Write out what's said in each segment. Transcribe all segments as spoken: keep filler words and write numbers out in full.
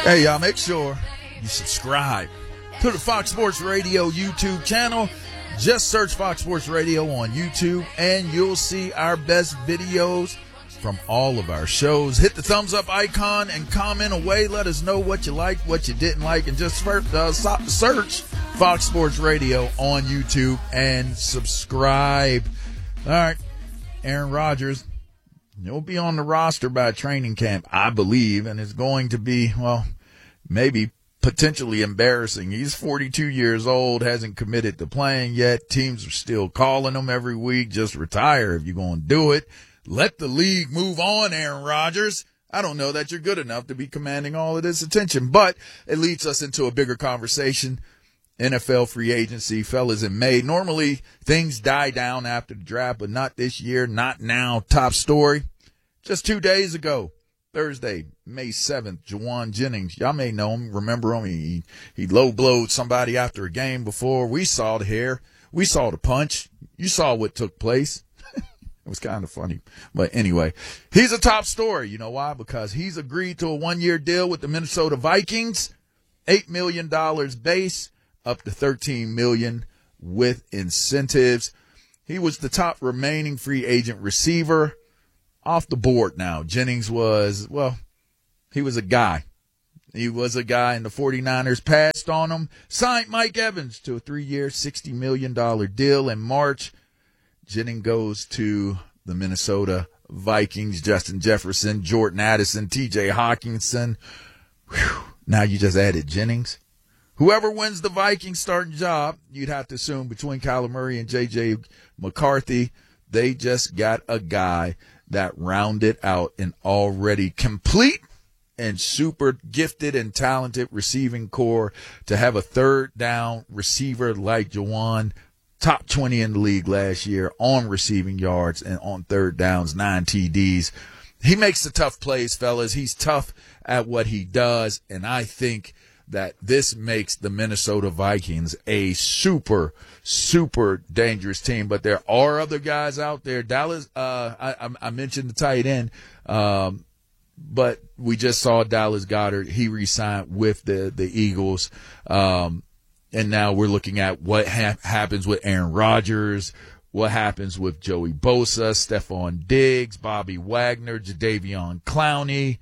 Hey, y'all, make sure you subscribe to the Fox Sports Radio YouTube channel. Just search Fox Sports Radio on YouTube, and you'll see our best videos from all of our shows. Hit the thumbs up icon and comment away. Let us know what you liked, what you didn't like, and just uh, search Fox Sports Radio on YouTube and subscribe. All right, Aaron Rodgers, he'll be on the roster by training camp, I believe, and it's going to be, well, maybe potentially embarrassing. He's forty-two years old, hasn't committed to playing yet. Teams are still calling him every week. Just retire if you're going to do it. Let the league move on, Aaron Rodgers. I don't know that you're good enough to be commanding all of this attention, but it leads us into a bigger conversation. N F L free agency, fellas, in May. Normally, things die down after the draft, but not this year, not now. Top story, just two days ago, Thursday, May seventh, Jauan Jennings. Y'all may know him, remember him. He, he low-blowed somebody after a game before. We saw the hair. We saw the punch. You saw what took place. It was kind of funny. But anyway, he's a top story. You know why? Because he's agreed to a one-year deal with the Minnesota Vikings, eight million dollars base, up to thirteen million dollars with incentives. He was the top remaining free agent receiver off the board now. Jennings was, well, he was a guy. He was a guy, and the 49ers passed on him, signed Mike Evans to a three-year, sixty million dollars deal in March. Jennings goes to the Minnesota Vikings. Justin Jefferson, Jordan Addison, T J Hawkinson. Whew. Now you just added Jennings. Whoever wins the Vikings starting job, you'd have to assume between Kyler Murray and J J McCarthy, they just got a guy that rounded out an already complete and super gifted and talented receiving core. To have a third down receiver like Jauan, top twenty in the league last year on receiving yards and on third downs, nine T Ds. He makes the tough plays, fellas. He's tough at what he does, and I think that this makes the Minnesota Vikings a super, super dangerous team. But there are other guys out there. Dallas, uh, I, I mentioned the tight end, um, but we just saw Dallas Goedert. He re-signed with the, the Eagles. Um, And now we're looking at what ha- happens with Aaron Rodgers, what happens with Joey Bosa, Stephon Diggs, Bobby Wagner, Jadeveon Clowney.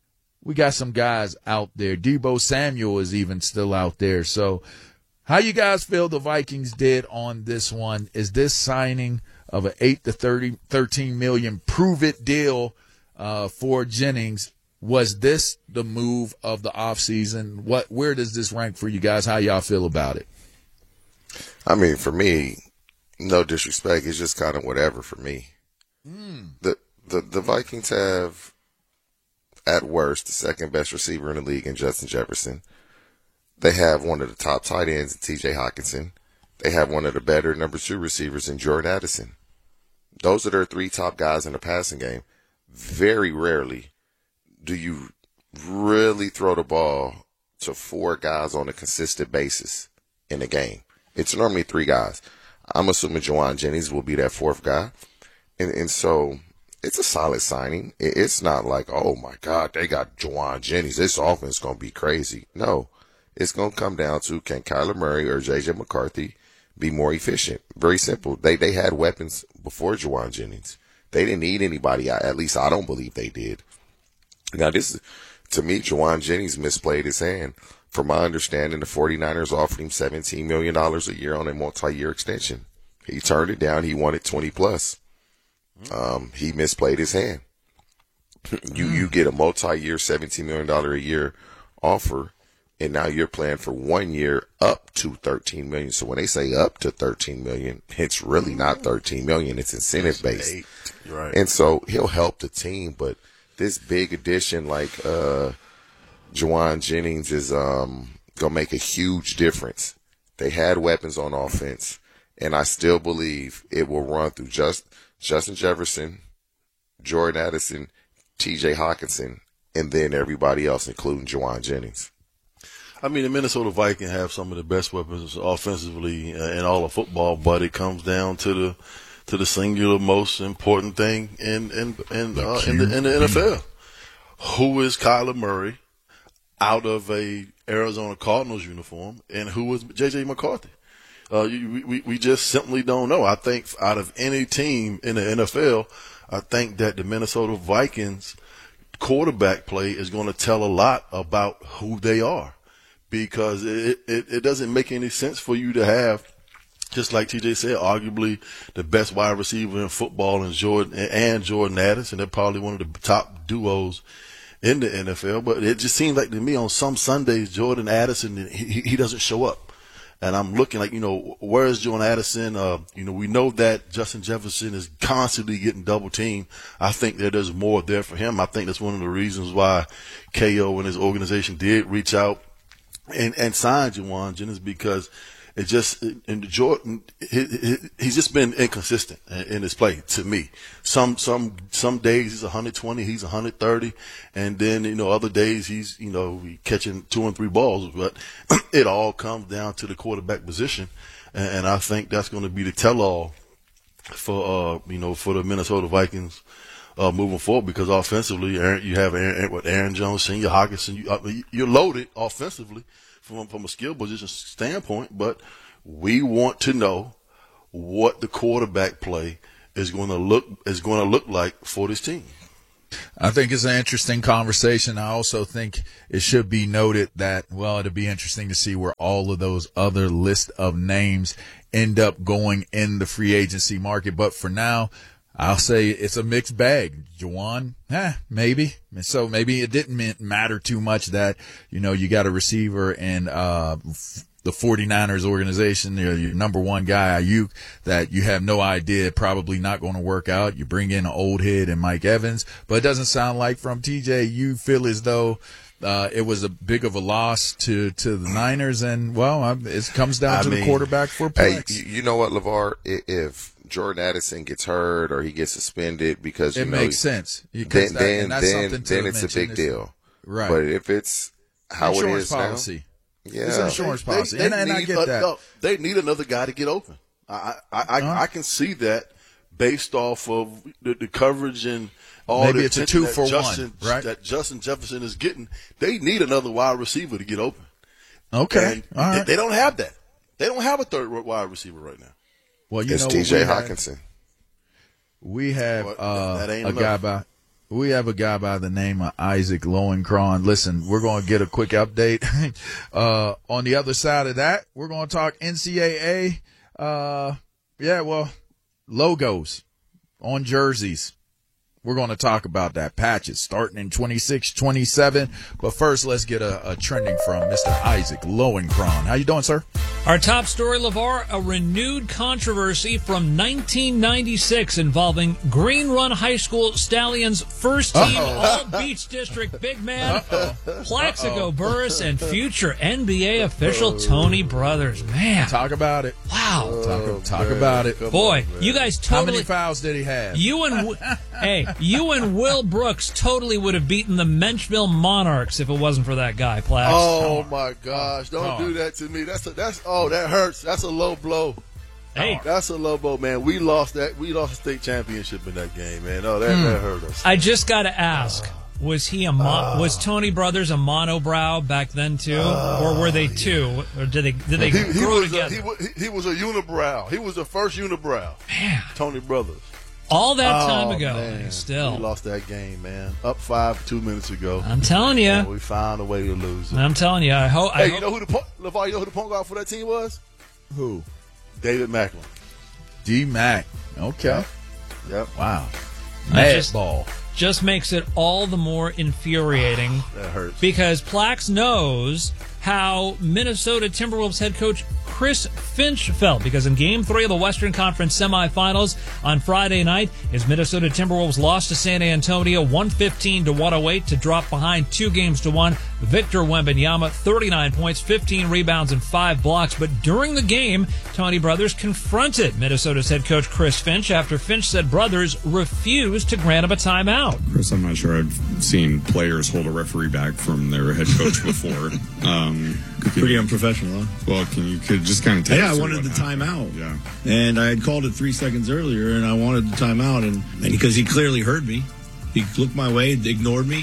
We got some guys out there. Deebo Samuel is even still out there. So how you guys feel the Vikings did on this one? Is this signing of an eight to thirty, thirteen million prove-it deal uh, for Jennings? Was this the move of the offseason? What, where does this rank for you guys? How y'all feel about it? I mean, for me, no disrespect, it's just kind of whatever for me. Mm. The, the the Vikings have, at worst, the second best receiver in the league in Justin Jefferson. They have one of the top tight ends in T J Hawkinson. They have one of the better number two receivers in Jordan Addison. Those are their three top guys in the passing game. Very rarely do you really throw the ball to four guys on a consistent basis in a game? It's normally three guys. I'm assuming Jauan Jennings will be that fourth guy. And and so it's a solid signing. It's not like, oh, my God, they got Jauan Jennings. This offense is going to be crazy. No, it's going to come down to, can Kyler Murray or J J McCarthy be more efficient? Very simple. They, they had weapons before Jauan Jennings. They didn't need anybody. At least I don't believe they did. Now, this, to me, Jauan Jennings misplayed his hand. From my understanding, the 49ers offered him seventeen million dollars a year on a multi-year extension. He turned it down. He wanted twenty plus. Um, he misplayed his hand. you you get a multi-year seventeen million dollars a year offer, and now you're playing for one year up to thirteen million dollars. So when they say up to thirteen million dollars, it's really not thirteen million dollars. It's incentive-based. Right. And so he'll help the team, but this big addition like uh, Jauan Jennings is um, going to make a huge difference. They had weapons on offense, and I still believe it will run through just Justin Jefferson, Jordan Addison, T J Hawkinson, and then everybody else, including Jauan Jennings. I mean, the Minnesota Vikings have some of the best weapons offensively uh, in all of football, but it comes down to the to the singular most important thing in in in, uh, in, the, in the N F L. Who is Kyler Murray out of a Arizona Cardinals uniform, and who was J J McCarthy? Uh, you, we, we just simply don't know. I think out of any team in the N F L, I think that the Minnesota Vikings quarterback play is going to tell a lot about who they are, because it, it, it doesn't make any sense for you to have, just like T J said, arguably the best wide receiver in football and Jordan and Jordan Addison. They're probably one of the top duos in the N F L, but it just seems like to me on some Sundays, Jordan Addison, he, he doesn't show up. And I'm looking like, you know, where is Jordan Addison? Uh, you know, we know that Justin Jefferson is constantly getting double teamed. I think that there's more there for him. I think that's one of the reasons why K O and his organization did reach out and, and sign Jauan Jennings, because it just, and Jordan, he, he, he's just been inconsistent in his play to me. Some, some, some days he's one hundred twenty, he's one hundred thirty. And then, you know, other days he's, you know, catching two and three balls, but it all comes down to the quarterback position. And, and I think that's going to be the tell-all for, uh, you know, for the Minnesota Vikings, uh, moving forward, because offensively, Aaron, you have Aaron, what, Aaron Jones, Senior Hockenson, you, uh, you're loaded offensively from from a skill position standpoint, but we want to know what the quarterback play is going to look is going to look like for this team. I think it's an interesting conversation. I also think it should be noted that, well, it'll be interesting to see where all of those other list of names end up going in the free agency market. But for now, I'll say it's a mixed bag. Jauan, eh, maybe. And so maybe it didn't matter too much that, you know, you got a receiver in uh, the 49ers organization, your, your number one guy, Ayuk, that you have no idea, probably not going to work out. You bring in an old head and Mike Evans, but it doesn't sound like from T J you feel as though uh, it was a big of a loss to, to the Niners. And, well, it comes down I to mean, the quarterback for Plex. Hey, you know what, LeVar? If Jordan Addison gets hurt or he gets suspended because you it know, makes sense. Then, that, then, then, then it's a big deal, right? But if it's how insurance it is policy, now, yeah, it's an insurance they, policy, they, and, they and I get a, that. No, they need another guy to get open. I I, I, uh-huh. I can see that based off of the, the coverage and all maybe the it's a two for Justin, one, right? That Justin Jefferson is getting. They need another wide receiver to get open. Okay, and all right. They, they don't have that. They don't have a third wide receiver right now. Well, you it's know, T J we Hockenson. Have, we have well, uh, a enough. guy by we have a guy by the name of Isaac Lowenkron. Listen, we're going to get a quick update. uh, on the other side of that, we're going to talk N C double A. Uh, yeah, well, logos on jerseys. We're going to talk about that. Patches starting in twenty-six twenty-seven. But first, let's get a, a trending from Mister Isaac Lowenkron. How you doing, sir? Our top story, LeVar, a renewed controversy from nineteen ninety-six involving Green Run High School Stallions first team Uh-oh. All-Beach District big man, Plaxico Burress, and future N B A official Tony Brothers. Man. Talk about it. Wow. Oh, talk talk about it. Boy, on, you guys totally. How many fouls did he have? You and hey, you and Will Brooks totally would have beaten the Menchville Monarchs if it wasn't for that guy, Plax. Oh my gosh! Don't oh. do that to me. That's a, that's oh that hurts. That's a low blow. Hey, that's a low blow, man. We lost that. We lost the state championship in that game, man. Oh, that, mm. that hurt us. I just got to ask. Was he a mon- uh, was Tony Brothers a monobrow back then too, uh, or were they two, or did they did they he, grow he together? A, he, he was a unibrow. He was the first unibrow. Man, Tony Brothers. All that oh, time ago, man. still we lost that game, man. Up five two minutes ago. I'm telling you, and we found a way to lose it. I'm telling you. I hope. Hey, I you hope- know who the po- LeVar, you know who the point guard for that team was? Who? David Macklin. D Mac. Okay. Yep. yep. Wow. Mad just, ball. Just makes it all the more infuriating. That hurts. Because Plax knows how Minnesota Timberwolves head coach Chris Finch felt, because in Game three of the Western Conference semifinals on Friday night, his Minnesota Timberwolves lost to San Antonio one fifteen to one oh eight to drop behind two games to one. Victor Wembanyama, thirty-nine points, fifteen rebounds, and five blocks. But during the game, Tony Brothers confronted Minnesota's head coach Chris Finch after Finch said Brothers refused to grant him a timeout. Chris, I'm not sure I've seen players hold a referee back from their head coach before. um, Pretty unprofessional, huh? Well, can you could just kind of tell Yeah, us I wanted the happened. timeout. Yeah. And I had called it three seconds earlier, and I wanted the timeout. And, and because he clearly heard me, he looked my way, ignored me.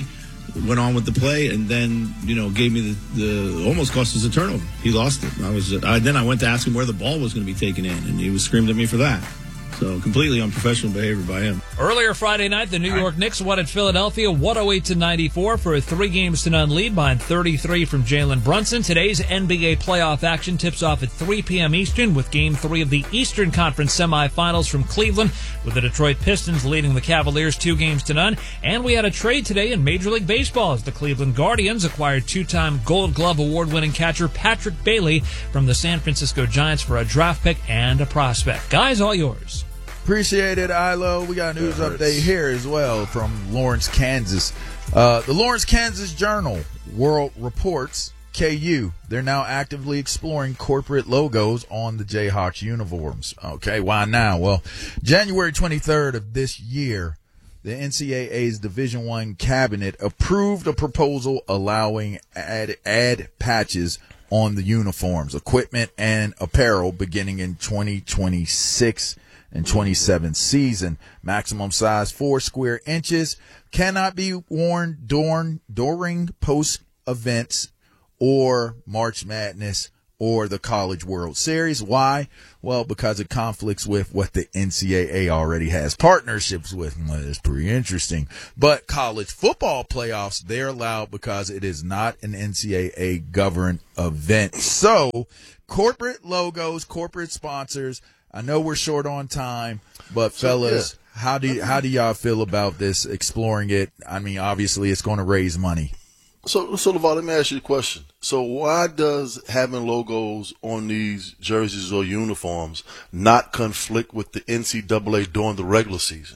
went on with the play, and then, you know, gave me the, the almost cost us a turnover. He lost it. I was I, then I went to ask him where the ball was going to be taken in, and he was screamed at me for that. So completely unprofessional behavior by him. Earlier Friday night, the New York Knicks won at Philadelphia one oh eight to ninety-four for a three games to none lead behind thirty-three from Jalen Brunson. Today's N B A playoff action tips off at three p.m. Eastern with Game three of the Eastern Conference semifinals from Cleveland, with the Detroit Pistons leading the Cavaliers two games to none. And we had a trade today in Major League Baseball as the Cleveland Guardians acquired two-time Gold Glove award-winning catcher Patrick Bailey from the San Francisco Giants for a draft pick and a prospect. Guys, all yours. Appreciate it, Ilo. We got a news update here as well from Lawrence, Kansas. Uh, the Lawrence, Kansas Journal World reports K U. They're now actively exploring corporate logos on the Jayhawks uniforms. Okay, why now? Well, January twenty-third of this year, the N C double A's Division One cabinet approved a proposal allowing ad, ad patches on the uniforms, equipment, and apparel beginning in twenty twenty-six and twenty-seven season. Maximum size four square inches, cannot be worn during, during post events or March Madness or the College World Series. Why? Well, because it conflicts with what the N C double A already has partnerships with. Well, it's pretty interesting. But college football playoffs, they're allowed because it is not an N C double A governed event. So corporate logos, corporate sponsors, I know we're short on time, but fellas, yeah. how do you, how do y'all feel about this, exploring it? I mean, obviously it's going to raise money. So, so LeVar, let me ask you a question. So why does having logos on these jerseys or uniforms not conflict with the N C double A during the regular season?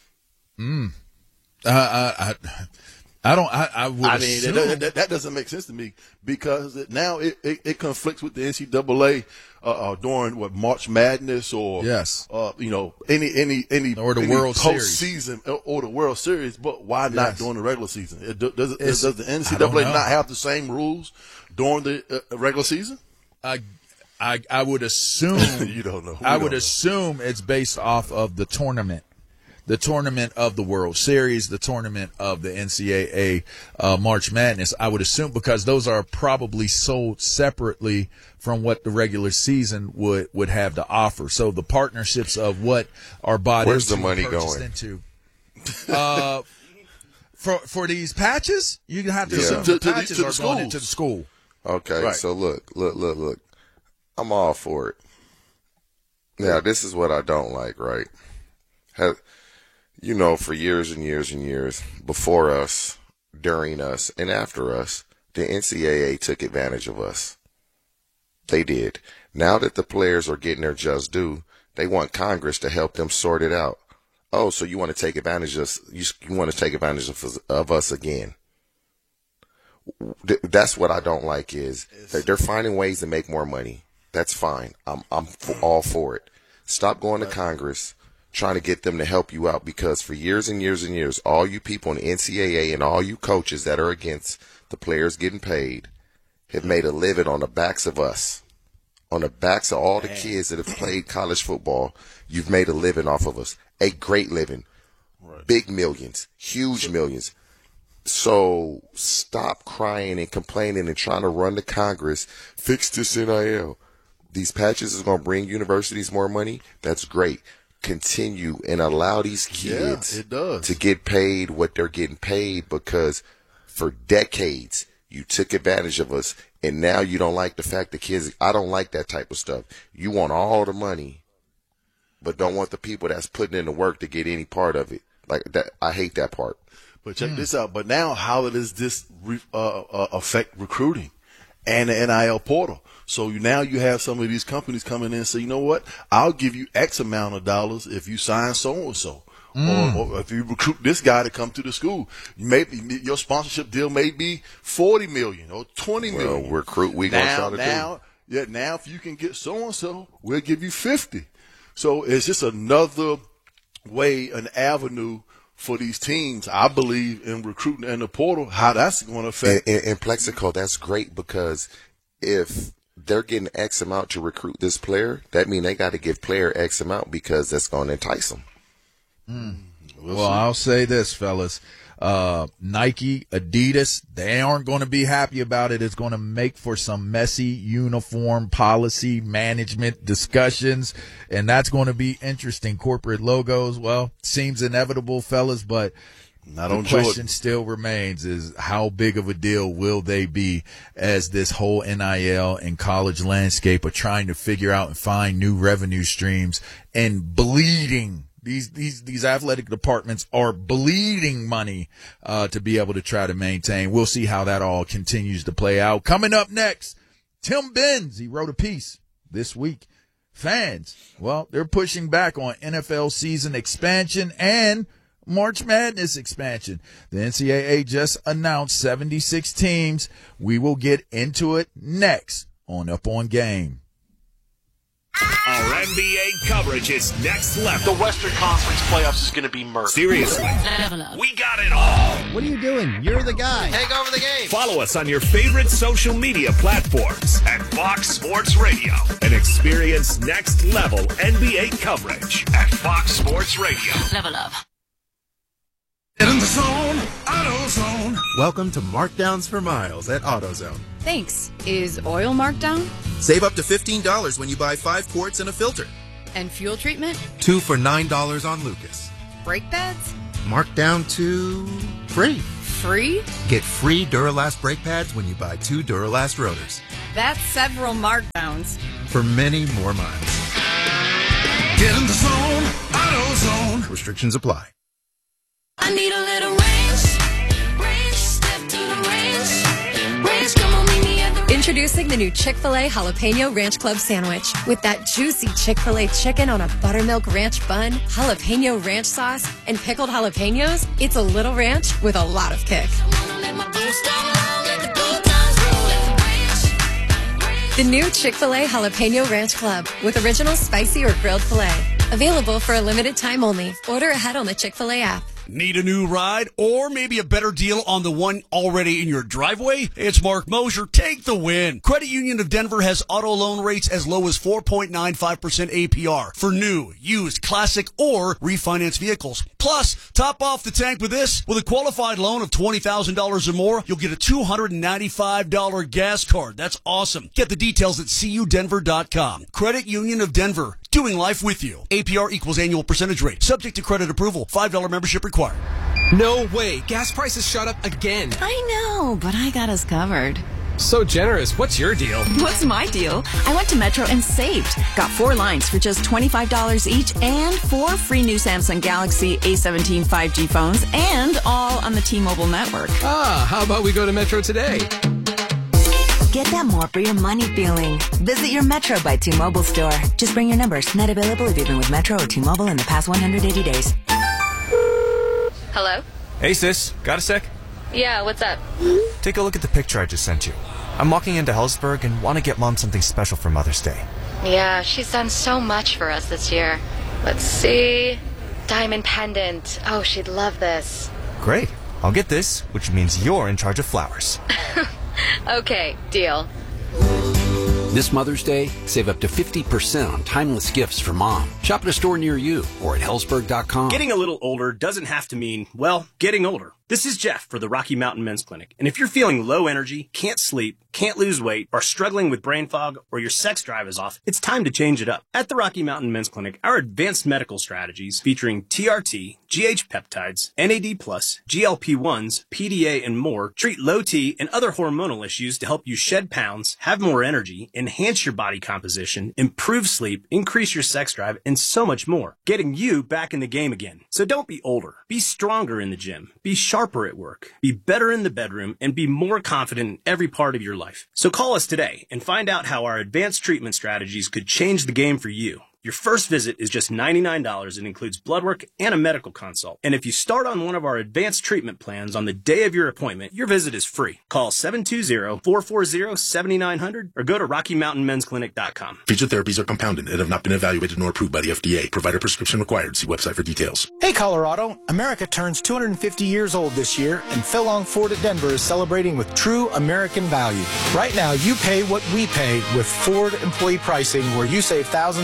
Mm. Uh, I, I, I don't, I, I would I mean, that, that, that doesn't make sense to me, because it, now it, it, it conflicts with the N C double A uh, uh, during what, March Madness or, yes, uh, you know, any, any, any, or the any World postseason or, or the World Series, but why not yes. during the regular season? It, does, it, does the N C double A not have the same rules during the uh, regular season? I, I, I would assume, you don't know. We I don't would know. assume it's based off of the tournament. The tournament of the World Series, the tournament of the N C double A uh, March Madness, I would assume, because those are probably sold separately from what the regular season would, would have to offer. So the partnerships of what are bought Where's into, the money purchased going? into. Uh, for for these patches, you have to Yeah. assume To- the to the- patches to the are going schools. into the school. Okay, Right. so look, look, look, look. I'm all for it. Now, this is what I don't like, right? Have, you know, for years and years and years, before us, during us, and after us, the N C double A took advantage of us. They did. Now that the players are getting their just due, they want Congress to help them sort it out. Oh, so you want to take advantage of us, you, you want to take advantage of, of us again. That's what I don't like, is that they're finding ways to make more money. That's fine. I'm I'm for, all for it. Stop going to Congress trying to get them to help you out, because for years and years and years, all you people in the N C double A and all you coaches that are against the players getting paid have made a living on the backs of us, on the backs of all the kids that have played college football. You've made a living off of us, a great living, Right. big millions, huge millions. So stop crying and complaining and trying to run to Congress, fix this N I L. These patches is going to bring universities more money. That's great. Continue and allow these kids Yeah, it does. to get paid what they're getting paid, because for decades you took advantage of us, and now you don't like the fact that kids, I don't like that type of stuff. You want all the money, but don't want the people that's putting in the work to get any part of it. Like that, I hate that part. But check this out. But now, how does this re, uh, uh, affect recruiting and the N I L portal? So you, now you have some of these companies coming in and say, you know what? I'll give you X amount of dollars if you sign so and so, or if you recruit this guy to come to the school. You may your sponsorship deal may be forty million or twenty Well, million. recruit we gonna now, try to now, do. Yeah, now if you can get so and so, we'll give you fifty. So it's just another way, an avenue for these teams, I believe, in recruiting and the portal, how that's going to affect. In, in, in Plexico, that's great, because if they're getting X amount to recruit this player, that means they got to give player X amount, because that's going to entice them. Mm. Well, I'll say this, fellas. Uh, Nike, Adidas, they aren't going to be happy about it. It's going to make for some messy uniform policy management discussions, and that's going to be interesting. Corporate logos, well, seems inevitable, fellas, but Not the on question Jordan. still remains is how big of a deal will they be as this whole N I L and college landscape are trying to figure out and find new revenue streams and bleeding. These, these, these athletic departments are bleeding money, uh, to be able to try to maintain. We'll see how that all continues to play out. Coming up next, Tim Benz, he wrote a piece this week. Fans, well, they're pushing back on N F L season expansion and March Madness expansion. The N C double A just announced seventy-six teams. We will get into it next on Up On Game. Our N B A coverage is next level. The Western Conference playoffs is going to be murder. Seriously, we got it all. What are you doing? You're the guy. Take over the game. Follow us on your favorite social media platforms at Fox Sports Radio and experience next level N B A coverage at Fox Sports Radio. Level up. Get in the zone, AutoZone. Welcome to Markdowns for Miles at AutoZone. Thanks. Is oil marked down? Save up to fifteen dollars when you buy five quarts and a filter. And fuel treatment? Two for nine dollars on Lucas. Brake pads? Marked down to free. Free? Get free Duralast brake pads when you buy two Duralast rotors. That's several markdowns. For many more miles. Get in the zone, AutoZone. Restrictions apply. I need a little range, range, step to the range, range, come on, meet me at the range. Introducing the new Chick-fil-A Jalapeno Ranch Club Sandwich. With that juicy Chick-fil-A chicken on a buttermilk ranch bun, jalapeno ranch sauce, and pickled jalapenos, it's a little ranch with a lot of kick. The new Chick-fil-A Jalapeno Ranch Club with original spicy or grilled filet. Available for a limited time only. Order ahead on the Chick-fil-A app. Need a new ride or maybe a better deal on the one already in your driveway? It's Mark Mosier. Take the win. Credit Union of Denver has auto loan rates as low as four point nine five percent A P R for new, used, classic, or refinance vehicles. Plus, top off the tank with this. With a qualified loan of twenty thousand dollars or more, you'll get a two hundred ninety-five dollars gas card. That's awesome. Get the details at c u denver dot com. Credit Union of Denver. Doing life with you. A P R equals annual percentage rate. Subject to credit approval. five dollars membership required. No way. Gas prices shot up again. I know, but I got us covered. So generous. What's your deal? What's my deal? I went to Metro and saved. Got four lines for just twenty-five dollars each and four free new Samsung Galaxy A seventeen five G phones and all on the T-Mobile network. Ah, how about we go to Metro today? Get that more for your money feeling. Visit your Metro by T-Mobile store. Just bring your numbers. Net available if you've been with Metro or T-Mobile in the past one hundred eighty days. Hello? Hey sis, got a sec? Yeah, what's up? Take a look at the picture I just sent you. I'm walking into Hellsberg and want to get Mom something special for Mother's Day. Yeah, she's done so much for us this year. Let's see. Diamond pendant. Oh, she'd love this. Great. I'll get this, which means you're in charge of flowers. Okay, deal. This Mother's Day, save up to fifty percent on timeless gifts for Mom. Shop at a store near you or at hellsberg dot com. Getting a little older doesn't have to mean, well, getting older. This is Jeff for the Rocky Mountain Men's Clinic. And if you're feeling low energy, can't sleep, can't lose weight, are struggling with brain fog, or your sex drive is off, it's time to change it up. At the Rocky Mountain Men's Clinic, our advanced medical strategies featuring T R T, G H peptides, N A D plus, G L P ones, P D A, and more treat low T and other hormonal issues to help you shed pounds, have more energy, enhance your body composition, improve sleep, increase your sex drive, and so much more. Getting you back in the game again. So don't be older. Be stronger in the gym. Be sharper at work. Be better in the bedroom and be more confident in every part of your life. So call us today and find out how our advanced treatment strategies could change the game for you. Your first visit is just ninety-nine dollars and includes blood work and a medical consult. And if you start on one of our advanced treatment plans on the day of your appointment, your visit is free. Call seven two zero, four four zero, seven nine zero zero or go to rocky mountain men's clinic dot com. Featured therapies are compounded and have not been evaluated nor approved by the F D A. Provider prescription required. See website for details. Hey, Colorado. America turns two hundred fifty years old this year, and Philong Ford at Denver is celebrating with true American value. Right now, you pay what we pay with Ford employee pricing, where you save thousands on select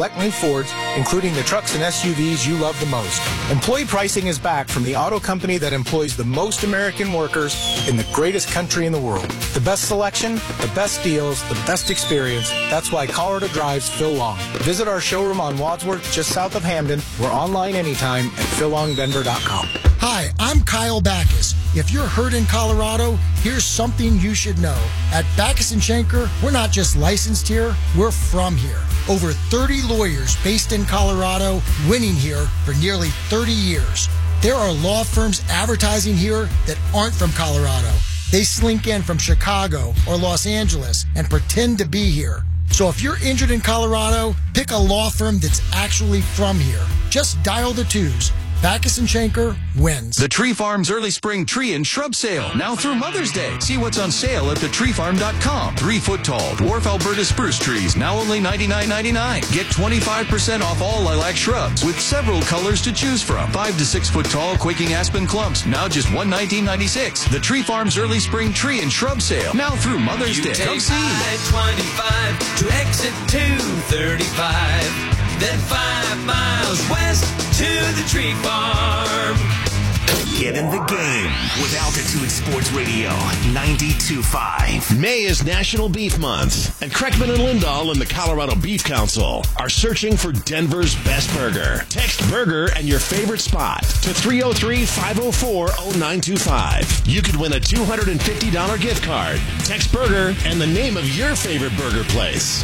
select new Fords, including the trucks and S U Vs you love the most. Employee pricing is back from the auto company that employs the most American workers in the greatest country in the world. The best selection, the best deals, the best experience. That's why Colorado drives Phil Long. Visit our showroom on Wadsworth, just south of Hamden. We're online anytime at phil long denver dot com. Hi, I'm Kyle Backus. If you're hurt in Colorado, here's something you should know. At Backus and Schenker, we're not just licensed here, we're from here. Over thirty lawyers based in Colorado, winning here for nearly thirty years. There are law firms advertising here that aren't from Colorado. They slink in from Chicago or Los Angeles and pretend to be here. So if you're injured in Colorado, pick a law firm that's actually from here. Just dial the twos. Backus and Schenker wins. The Tree Farm's early spring tree and shrub sale, now through Mother's Day. See what's on sale at the tree farm dot com. Three foot tall dwarf Alberta spruce trees, now only ninety-nine ninety-nine. Get twenty-five percent off all lilac shrubs with several colors to choose from. Five to six foot tall quaking aspen clumps, now just one nineteen ninety-six. The Tree Farm's early spring tree and shrub sale, now through Mother's You Day. take Come see. I twenty-five to exit two thirty-five. Then five miles west to the Tree Farm. Get in the game with Altitude Sports Radio ninety-two point five. May is National Beef Month, and Kreckman and Lindahl and the Colorado Beef Council are searching for Denver's best burger. Text burger and your favorite spot to three oh three, five oh four, oh nine two five. You could win a two hundred fifty dollars gift card. Text burger and the name of your favorite burger place.